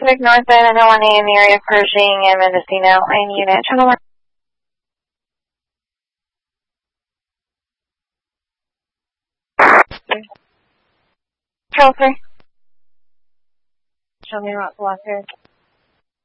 Pacific North End and 1 in the area of Pershing and Mendocino. In unit, channel 1. Channel 3. Show me Rock Blocker.